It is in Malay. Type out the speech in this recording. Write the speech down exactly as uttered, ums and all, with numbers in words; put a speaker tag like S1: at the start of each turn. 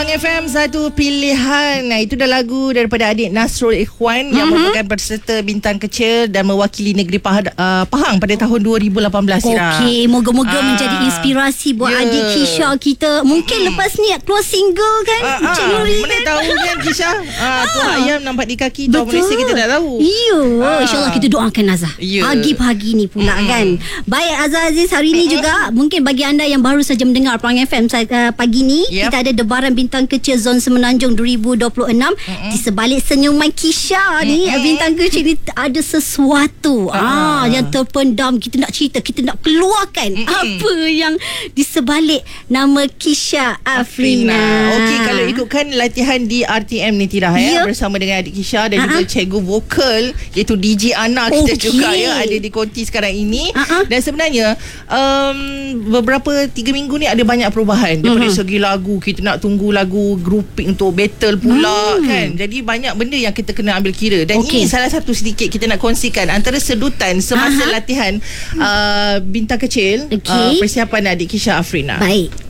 S1: Pahang F M, satu pilihan. Nah, itu dah lagu daripada adik Nasrul Ikhwan uh-huh. yang merupakan peserta bintang kecil dan mewakili negeri Pahang, uh, Pahang pada tahun dua ribu lapan belas.
S2: Okey, moga-moga uh. menjadi inspirasi buat yeah. adik Kisha kita. Mungkin hmm. lepas ni keluar single kan,
S1: uh, uh.
S2: Cik Nuri kan?
S1: Mana tahu kan Kisha. uh, Tuah ayam nampak di kaki Tuah Malaysia, kita tak tahu.
S2: Ya, uh. InsyaAllah kita doakan Azhar yeah. pagi-pagi ni pula uh-huh. kan. Baik Azhar Aziz, hari ni uh-huh. juga mungkin bagi anda yang baru saja mendengar Pahang F M uh, pagi ni, yep. kita ada debaran bintang kecil Zon Semenanjung dua ribu dua puluh enam. Mm-hmm. Di sebalik senyuman Kisha ni, mm-hmm. bintang kecil ni ada sesuatu uh. ah yang terpendam. Kita nak cerita, kita nak keluarkan mm-hmm. apa yang di sebalik nama Kisha Afrina.
S1: Okey, kalau ikutkan latihan di R T M ni Tira ya, yep. bersama dengan adik Kisha dan uh-huh. juga cikgu vokal iaitu D J Ana kita okay. juga ya, ada di konti sekarang ini. Uh-huh. Dan sebenarnya um, beberapa tiga minggu ni ada banyak perubahan daripada uh-huh. segi lagu. Kita nak tunggu lagu grouping untuk battle pula hmm. kan. Jadi banyak benda yang kita kena ambil kira. Dan okay. ini salah satu sedikit kita nak kongsikan antara sedutan semasa Aha. latihan uh, bintang kecil okay. uh, persiapan adik Kisha Afrina.
S2: Baik.